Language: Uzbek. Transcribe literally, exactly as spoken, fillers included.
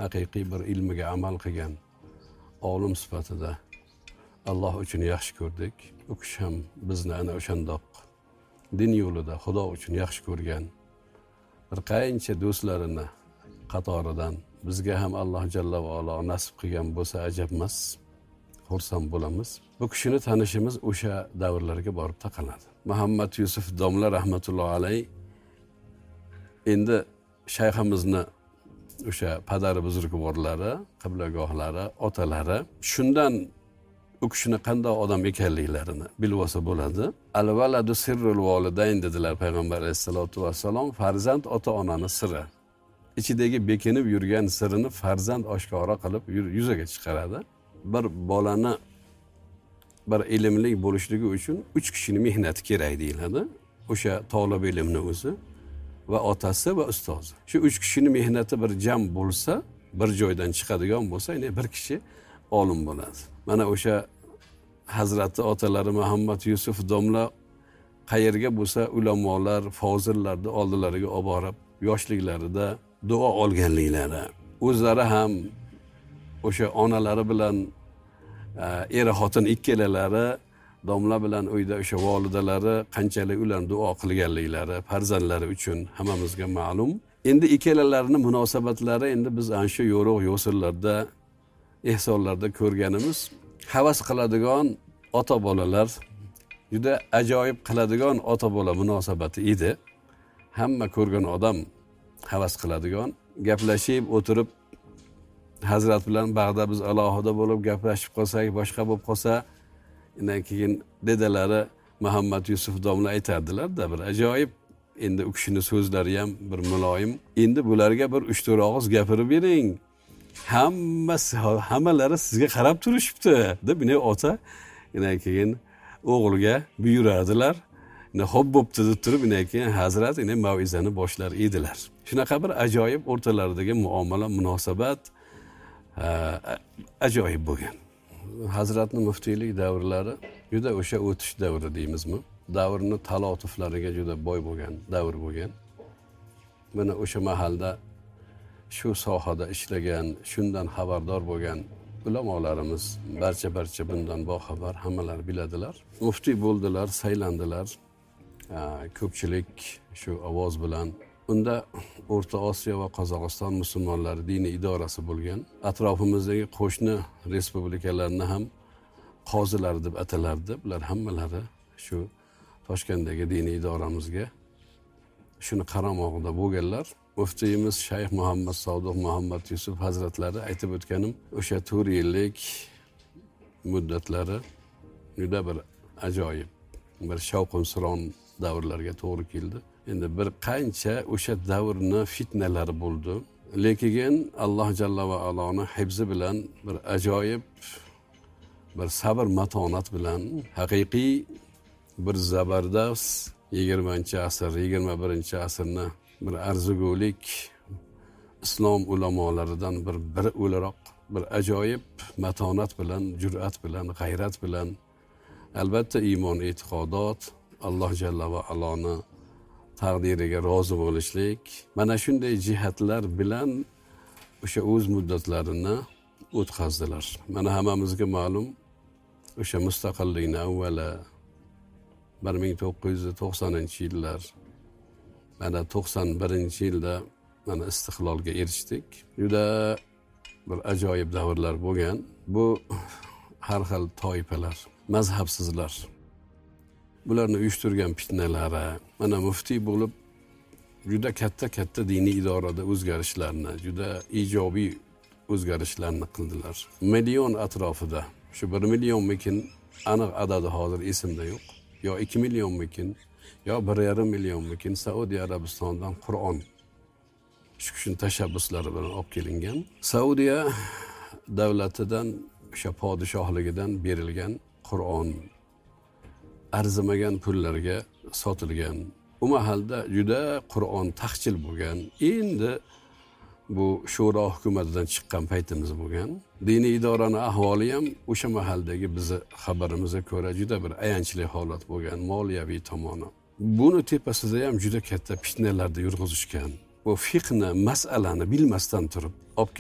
haqiqiy bir ilmiga amal qilgan olim sifatida Alloh uchun yaxshi ko'rdik. U kishi ham bizni ana o'shandoq din yo'lida Xudo uchun yaxshi ko'rgan bir qancha do'stlarini qatoridan bizga ham Alloh jalla va olo nasib qilgan bo'lsa ajab emas, xursand bo'lamiz. Bu kishini tanishimiz o'sha davrlarga borib taqaladi. Muhammad Yusuf domla rahmatullohi alayhi endi shayximizni o'sha padari buzrukvorlari, qiblagohlari, otalari shundan u kishini qanday odam ekanliklarini bilib olsa bo'ladi. Al-valadu sirrul volidayn dedilar payg'ambar alayhisolatu vassalom. Farzand ota-onani siri. Ichidagi bekinib yurgan sirini farzand oshkora qilib yuzaga chiqaradi. Bir bolani bir ilmli bo'lishligi uchun uch kishining mehnati kerak deyiladi. O'sha talab ilmni o'zi va otasi va ustozi. Shu uch kishining mehnati bir jam bo'lsa, bir joydan chiqadigan bo'lsa, ya'ni bir kishi olim bo'ladi. Mana o'sha Hazrati otalari Muhammad Yusuf domla qayerga bo'lsa ulamolar, fozillarni oldilariga olib borib, yoshliklarida duo olganliklari. O'zlari ham o'sha onalari bilan er xotin ikkalalari domla bilan uyda o'sha volidalari qanchalik ularni duo qilganliklari farzandlari uchun hammamizga ma'lum. Endi ikkalalarining munosabatlari endi biz ana shu yo'roq yo'sillarda, ehsonlarda ko'rganimiz, havas qiladigan ota bolalar, juda ajoyib qiladigan ota bola munosabati edi. Hamma ko'rgan odam havas qiladigan, gaplashib o'tirib Hazrat bilan bag'da biz alohida bo'lib gaplashib qolsak, boshqa bo'lib qolsa, undan keyin dedalari Muhammad Yusuf domla aytardilar-da, bir ajoyib. Endi u kishining so'zlari ham bir muloyim. Endi bularga bir uch to'rt og'iz gapirib bering. Hammasi hammalari sizga qarab turishibdi deb buni ota undan keyin o'g'liga buyuradilar. Ne xo'p bo'pti deb turib, undan keyin Hazrat ina mav'izani boshlar edilar. Shunaqa bir ajoyib o'rtalaridagi muomala, munosabat ajoyib bo'lgan. Hazratning muftiylik davrlari juda o'sha o'tish davri deymizmi? Davrni talotiflariga juda boy bo'lgan davr bo'lgan. Mana o'sha mahalda shu sohada ishlagan, shundan xabardor bo'lgan ulamolarimiz barcha-barcha bundan boxabar, hammalar biladilar. Muftiy bo'ldilar, saylandilar. Ko'pchilik shu ovoz bilan unda O'rta Osiyo va Qozog'iston musulmonlari diniy idorasi bo'lgan. Atrofimizdagi qo'shni respublikalarni ham qozilar deb atalardi. Bular hammalari shu Toshkentdagi diniy idoramizga shuni qaramog'ida bo'lganlar. Muftiyimiz Shayx Muhammad Sodiq Muhammad Yusuf hazratlari aytib o'tganim, o'sha to'rt yillik muddatlari juda bir ajoyib, bir shavq-suron davrlarga to'g'ri keldi. Endi bir qancha o'sha davrni fitnalari bo'ldi. Lekin Alloh jalla va aloni hifzi bilan bir ajoyib bir sabr matonat bilan haqiqiy bir zabardast yigirmanchi asr, yigirma birinchi asrni bir arzugulik islom ulamolaridan bir biri o'laroq bir ajoyib matonat bilan, jur'at bilan, g'ayrat bilan, albatta iymon, e'tiqodot, Alloh jalla va aloni taqdiriga rozi bo'lishlik, mana shunday jihatlar bilan o'sha o'z muddatlarini o'tkazdilar. Mana hammamizga ma'lum, o'sha mustaqillikni avvali bir ming to'qqiz yuz to'qsoninchi yillar, mana to'qson birinchi yilda mana istiqlolga erishdik. Juda bir ajoyib davrlar bo'lgan. Bu har xil toifalar, mazhabsizlar, bularni uyushtirgan fitnalari, mana muftiy bo'lib juda katta-katta diniy idorada o'zgarishlarni, juda ijobiy o'zgarishlarni qildilar. Million atrofida, shu bir millionmikin aniq adadi hozir esimda yo'q. Yo ikki millionmikin, yo bir yarim millionmikin Saudiya Arabistondan Qur'on shu kishining tashabbuslari bilan olib kelingan. Saudiya davlatidan, o'sha podshohligidan berilgan Qur'on arzimagan pullarga sotilgan. U mahalda juda Qur'on taqchil bo'lgan. Endi bu shura hukumatidan chiqqan paytimiz bo'lgan. Diniy idoraning ahvoli ham o'sha mahaldagi bizni xabarimizga ko'ra juda bir ayanchli holat bo'lgan, moliyaviy tomoni. Buni tepasida ham juda katta fitnalarda yurg'izishgan. Bu fiqhni, mas'alani bilmasdan turib olib